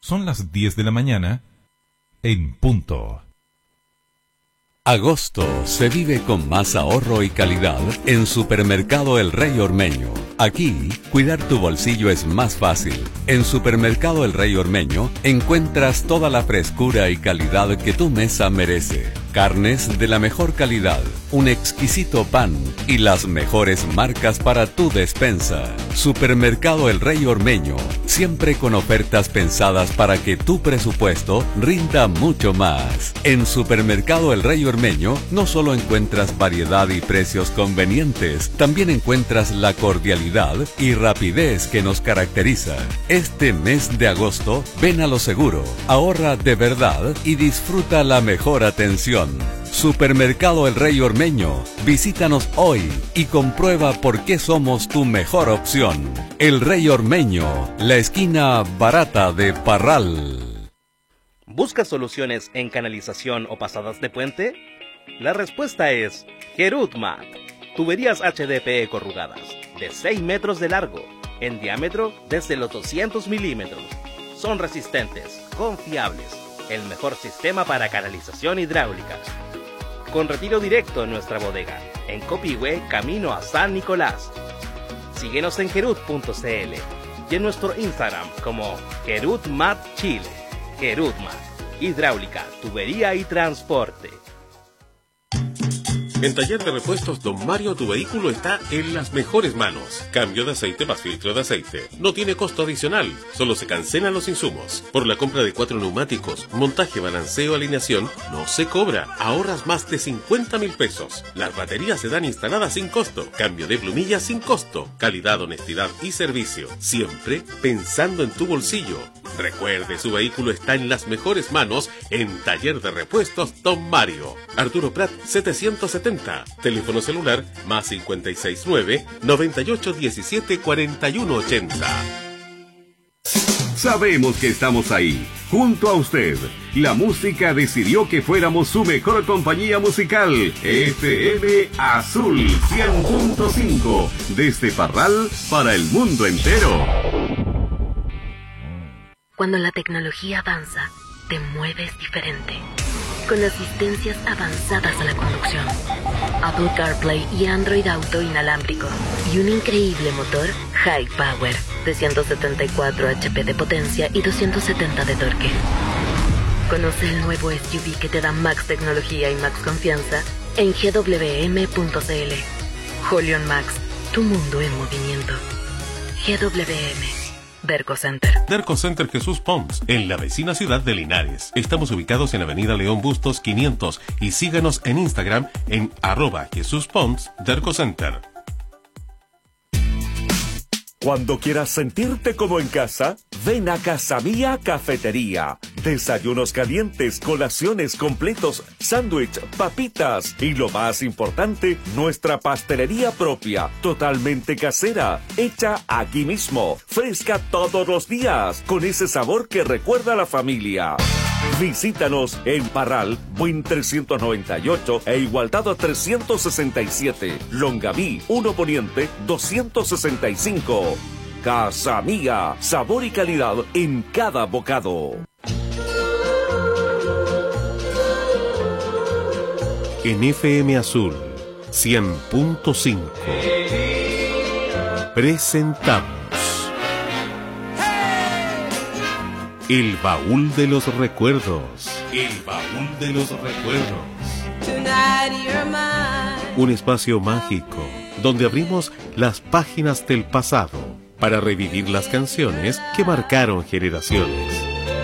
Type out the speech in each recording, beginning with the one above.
Son las 10 de la mañana en punto. Agosto se vive con más ahorro y calidad en Supermercado El Rey Ormeño. Aquí, cuidar tu bolsillo es más fácil. En Supermercado El Rey Ormeño encuentras toda la frescura y calidad que tu mesa merece. Carnes de la mejor calidad, un exquisito pan y las mejores marcas para tu despensa. Supermercado El Rey Ormeño, siempre con ofertas pensadas para que tu presupuesto rinda mucho más. En Supermercado El Rey Ormeño no solo encuentras variedad y precios convenientes, también encuentras la cordialidad y rapidez que nos caracteriza. Este mes de agosto, ven a lo seguro, ahorra de verdad y disfruta la mejor atención. Supermercado El Rey Ormeño, visítanos hoy y comprueba por qué somos tu mejor opción. El Rey Ormeño, la esquina barata de Parral. ¿Buscas soluciones en canalización o pasadas de puente? La respuesta es Gerutmat. Tuberías HDPE corrugadas, de 6 metros de largo, en diámetro desde los 200 milímetros. Son resistentes, confiables, el mejor sistema para canalización hidráulica. Con retiro directo en nuestra bodega, en Copihue, camino a San Nicolás. Síguenos en gerut.cl y en nuestro Instagram como Gerutmat Chile. Gerutmat, hidráulica, tubería y transporte. En Taller de Repuestos Don Mario, tu vehículo está en las mejores manos. Cambio de aceite más filtro de aceite. No tiene costo adicional, solo se cancelan los insumos. Por la compra de 4 neumáticos, montaje, balanceo, alineación, no se cobra. Ahorras más de 50.000 pesos. Las baterías se dan instaladas sin costo. Cambio de plumillas sin costo. Calidad, honestidad y servicio. Siempre pensando en tu bolsillo. Recuerde, su vehículo está en las mejores manos en Taller de Repuestos Don Mario. Arturo Prat 770. Teléfono celular más 569-9817-4180. Sabemos que estamos ahí, junto a usted. La música decidió que fuéramos su mejor compañía musical. FM Azul 100.5. Desde Parral para el mundo entero. Cuando la tecnología avanza, te mueves diferente. Con asistencias avanzadas a la conducción, Apple CarPlay y Android Auto inalámbrico, y un increíble motor High Power de 174 HP de potencia y 270 de torque. Conoce el nuevo SUV que te da Max tecnología y Max confianza en gwm.cl. Holion Max, tu mundo en movimiento. GWM. Derco Center. Derco Center Jesús Pons, en la vecina ciudad de Linares. Estamos ubicados en Avenida León Bustos 500 y síganos en Instagram en @JesúsPons Derco Center. Cuando quieras sentirte como en casa, ven a Casa Mía Cafetería. Desayunos calientes, colaciones completos, sándwich, papitas y lo más importante, nuestra pastelería propia, totalmente casera, hecha aquí mismo, fresca todos los días, con ese sabor que recuerda a la familia. Visítanos en Parral, Buin 398 e Igualdad 367, Longaví 1 Poniente 265. Casa Mía, sabor y calidad en cada bocado. En FM Azul 100.5 presentamos El Baúl de los Recuerdos. El Baúl de los Recuerdos. Un espacio mágico donde abrimos las páginas del pasado para revivir las canciones que marcaron generaciones.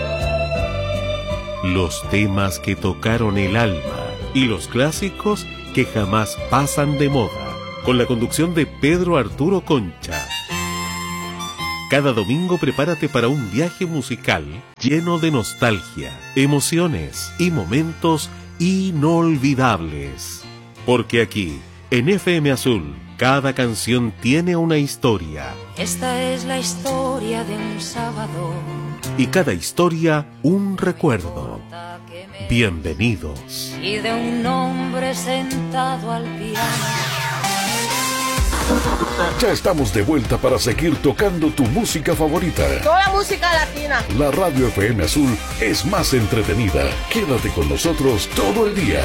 Los temas que tocaron el alma y los clásicos que jamás pasan de moda, con la conducción de Pedro Arturo Concha. Cada domingo prepárate para un viaje musical lleno de nostalgia, emociones y momentos inolvidables. Porque aquí, en FM Azul, cada canción tiene una historia. Esta es la historia de un sábado. Y cada historia, un recuerdo. Bienvenidos. Y de un hombre sentado al piano. Ya estamos de vuelta para seguir tocando tu música favorita. Toda música latina. La Radio FM Azul es más entretenida. Quédate con nosotros todo el día.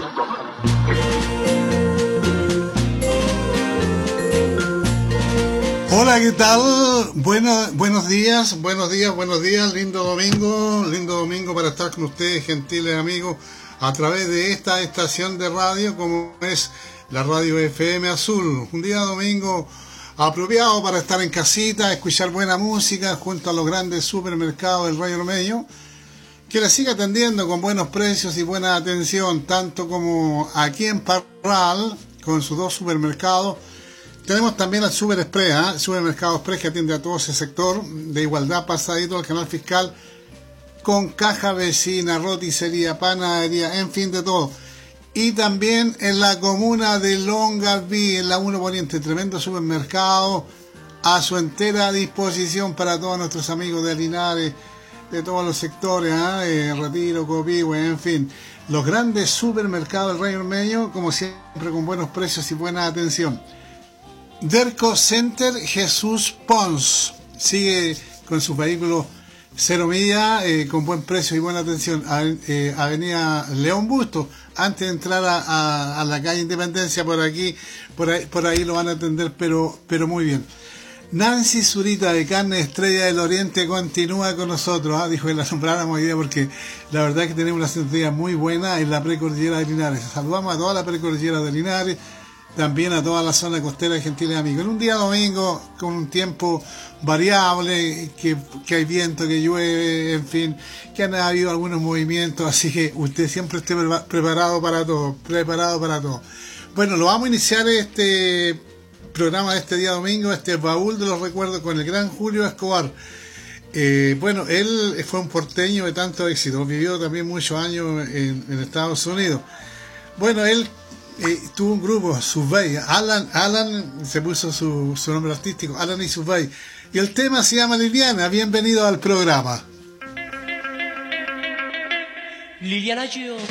Hola, ¿qué tal? Buenos días. Lindo domingo para estar con ustedes, gentiles amigos, a través de esta estación de radio como es la Radio FM Azul. Un día domingo apropiado para estar en casita, escuchar buena música junto a los grandes supermercados del Rayo Ormeño, que les sigue atendiendo con buenos precios y buena atención, tanto como aquí en Parral, con sus 2 supermercados. Tenemos también al Super Express, Supermercado Express, que atiende a todo ese sector de igualdad, pasadito al canal fiscal, con caja vecina, roticería, panadería, en fin, de todo. Y también en la comuna de Longaví, en la 1 Poniente, tremendo supermercado a su entera disposición para todos nuestros amigos de Linares, de todos los sectores, Retiro, Copihue, en fin. Los grandes supermercados del Rayo Ormeño, como siempre, con buenos precios y buena atención. Derco Center Jesús Pons sigue con sus vehículos 0 millas, con buen precio y buena atención. Avenida León Busto, antes de entrar a la calle Independencia, por ahí lo van a atender, pero muy bien. Nancy Zurita de Carne Estrella del Oriente continúa con nosotros, dijo que la nombráramos hoy día porque la verdad es que tenemos una sintonía muy buena en la precordillera de Linares. Saludamos a toda la precordillera de Linares, también a toda la zona costera de gentiles amigos. En un día domingo con un tiempo variable, que hay viento, que llueve, en fin, que han habido algunos movimientos, así que usted siempre esté preparado para todo. Bueno, lo vamos a iniciar este programa de este día domingo, este baúl de los recuerdos, con el gran Julio Escobar. Bueno, él fue un porteño de tanto éxito, vivió también muchos años en Estados Unidos. Bueno, él tuvo un grupo, Subway, Alan se puso su nombre artístico, Alan y Subway, y el tema se llama Liliana. Bienvenido al programa. Liliana, yo